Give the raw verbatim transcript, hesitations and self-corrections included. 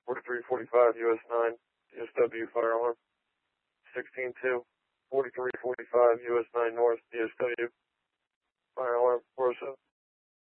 forty-three forty-five U S nine, D S W fire alarm. sixteen two, forty-three forty-five U S nine North, D S W fire alarm. four oh seven.